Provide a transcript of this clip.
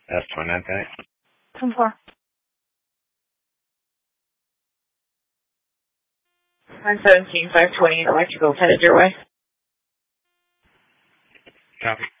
S29 Panic. 10-4. 117, 520, electrical headed your way. Copy.